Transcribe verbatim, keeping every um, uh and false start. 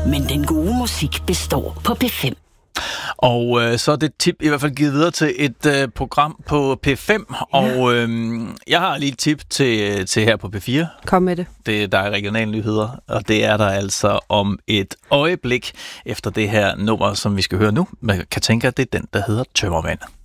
Men den gode musik består på P fem. Og øh, så er det tip i hvert fald givet videre til et øh, program på P fem, ja. Og øh, jeg har lige et tip til, til her på P fire. Kom med det. Det der er regionale nyheder, og det er der altså om et øjeblik efter det her nummer, som vi skal høre nu. Man kan tænke, at det er den, der hedder Tømmermand.